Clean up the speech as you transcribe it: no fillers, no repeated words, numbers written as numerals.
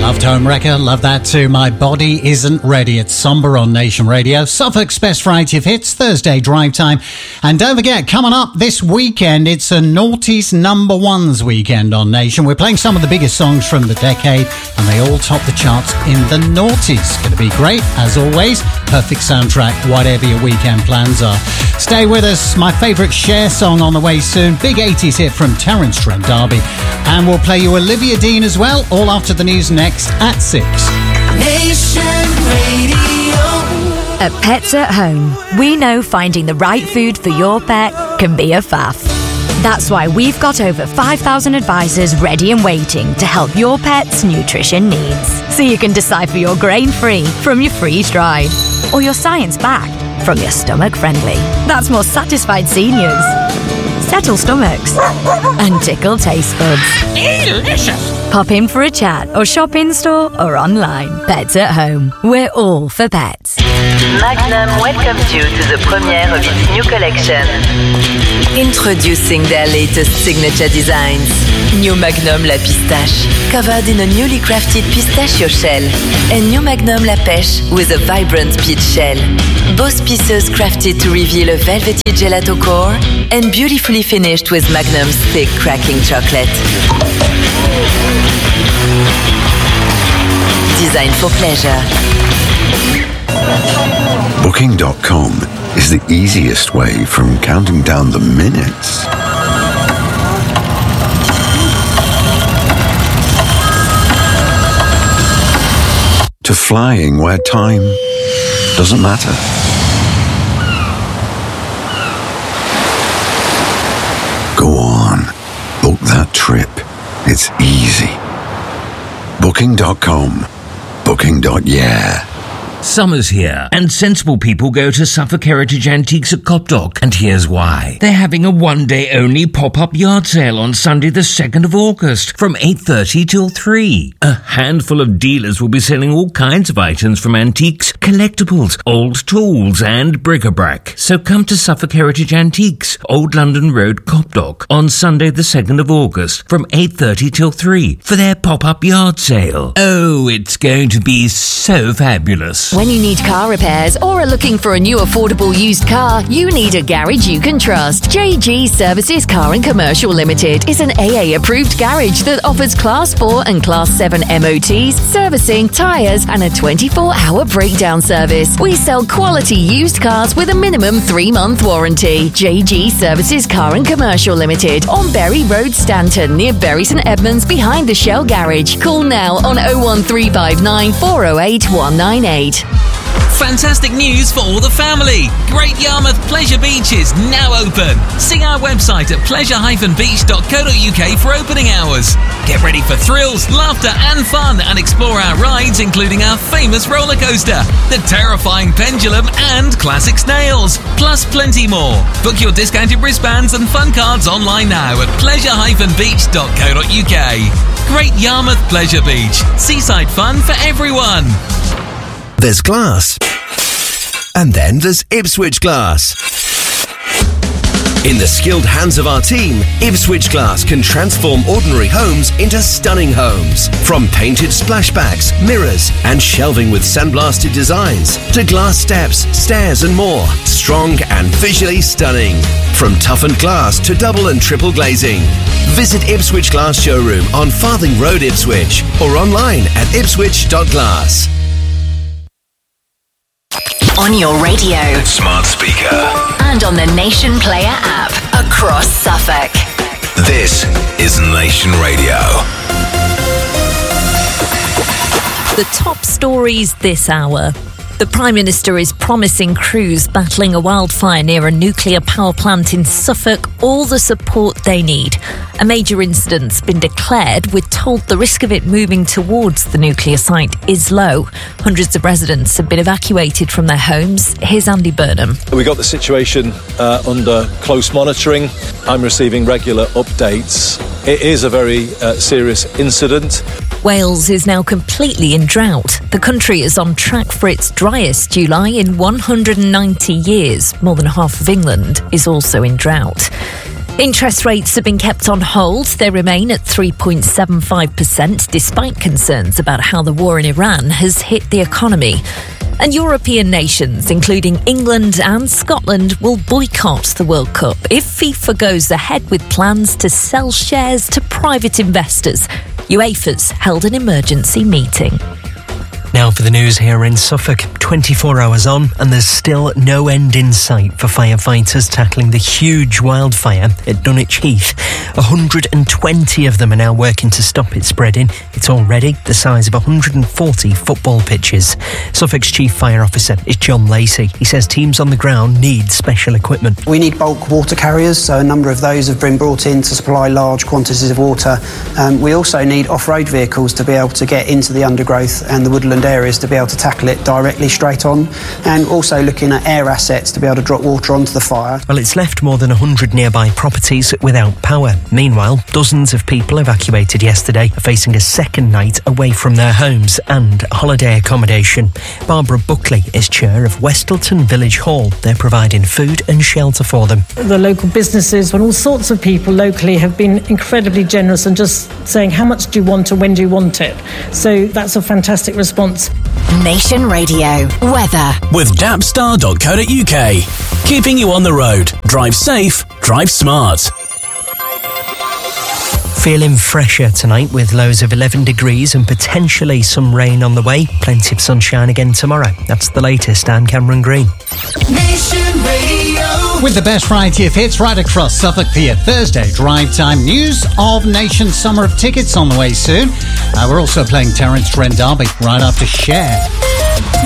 Loved Home Wrecker, love that too. My Body Isn't Ready. It's Somber on Nation Radio. Suffolk's best variety of hits, Thursday drive time. And don't forget, coming up this weekend, it's a Naughties number ones weekend on Nation. We're playing some of the biggest songs from the decade, and they all top the charts in the Naughties. Going to be great, as always. Perfect soundtrack, whatever your weekend plans are. Stay with us. My favourite Cher song on the way soon. Big 80s hit from Terence Trent D'Arby. And we'll play you Olivia Dean as well, all after the news next at 6. Nation Radio. At Pets at Home, we know finding the right food for your pet can be a faff. That's why we've got over 5,000 advisors ready and waiting to help your pet's nutrition needs. So you can decide for your grain-free from your freeze-dried, or your science-backed from your stomach-friendly. That's more satisfied seniors, settle stomachs, and tickle taste buds. Delicious. Pop in for a chat or shop in-store or online. Pets at Home. We're all for pets. Magnum welcomes you to the premiere of its new collection. Introducing their latest signature designs. New Magnum La Pistache, covered in a newly crafted pistachio shell. And New Magnum La Pêche with a vibrant peach shell. Both pieces crafted to reveal a velvety gelato core and beautifully finished with Magnum's thick cracking chocolate. Designed for pleasure. Booking.com is the easiest way from counting down the minutes to flying where time doesn't matter. Go on, book that trip. It's easy. Booking.com. Booking.yeah. Summer's here, and sensible people go to Suffolk Heritage Antiques at Copdock, and here's why. They're having a one-day-only pop-up yard sale on Sunday the 2nd of August from 8:30 till 3. A handful of dealers will be selling all kinds of items from antiques, collectibles, old tools, and bric-a-brac. So come to Suffolk Heritage Antiques, Old London Road, Copdock, on Sunday the 2nd of August from 8:30 till 3 for their pop-up yard sale. Oh, it's going to be so fabulous. When you need car repairs or are looking for a new affordable used car, you need a garage you can trust. JG Services Car and Commercial Limited is an AA approved garage that offers Class 4 and Class 7 MOTs, servicing, tyres and a 24-hour breakdown service. We sell quality used cars with a minimum 3-month warranty. JG Services Car and Commercial Limited on Bury Road, Stanton, near Bury St Edmunds, behind the Shell Garage. Call now on 01359 408 198. Fantastic news for all the family. Great Yarmouth Pleasure Beach is now open. See our website at pleasure-beach.co.uk for opening hours. Get ready for thrills, laughter and fun, and explore our rides, including our famous roller coaster, the terrifying pendulum and classic snails, plus plenty more. Book your discounted wristbands and fun cards online now at pleasure-beach.co.uk. Great Yarmouth Pleasure Beach. Seaside fun for everyone. There's glass. And then there's Ipswich Glass. In the skilled hands of our team, Ipswich Glass can transform ordinary homes into stunning homes. From painted splashbacks, mirrors, and shelving with sandblasted designs, to glass steps, stairs, and more. Strong and visually stunning. From toughened glass to double and triple glazing. Visit Ipswich Glass Showroom on Farthing Road, Ipswich, or online at ipswich.glass. On your radio, smart speaker, and on the Nation Player app across Suffolk. This is Nation Radio. The top stories this hour. The Prime Minister is promising crews battling a wildfire near a nuclear power plant in Suffolk all the support they need. A major incident's been declared. We're told the risk of it moving towards the nuclear site is low. Hundreds of residents have been evacuated from their homes. Here's Andy Burnham. We got the situation under close monitoring. I'm receiving regular updates. It is a very serious incident. Wales is now completely in drought. The country is on track for its driest July in 190 years. More than half of England is also in drought. Interest rates have been kept on hold. They remain at 3.75% despite concerns about how the war in Iran has hit the economy. And European nations, including England and Scotland, will boycott the World Cup if FIFA goes ahead with plans to sell shares to private investors. UEFA's held an emergency meeting. Now for the news here in Suffolk. 24 hours on and there's still no end in sight for firefighters tackling the huge wildfire at Dunwich Heath. 120 of them are now working to stop it spreading. It's already the size of 140 football pitches. Suffolk's Chief Fire Officer is John Lacey. He says teams on the ground need special equipment. We need bulk water carriers, so a number of those have been brought in to supply large quantities of water. We also need off-road vehicles to be able to get into the undergrowth and the woodland areas to be able to tackle it directly straight on, and also looking at air assets to be able to drop water onto the fire. Well, it's left more than 100 nearby properties without power. Meanwhile, dozens of people evacuated yesterday are facing a second night away from their homes and holiday accommodation. Barbara Buckley is chair of Westleton Village Hall. They're providing food and shelter for them. The local businesses and all sorts of people locally have been incredibly generous and just saying how much do you want and when do you want it. So that's a fantastic response. Nation Radio weather with dapstar.co.uk. Keeping you on the road. Drive safe, drive smart. Feeling fresher tonight with lows of 11 degrees and potentially some rain on the way. Plenty of sunshine again tomorrow. That's the latest. I'm Cameron Green. Nation Radio. With the best variety of hits right across Suffolk for your Thursday drive time. News of Nation Summer of Tickets on the way soon. We're also playing Terence Trent D'Arby right after Cher.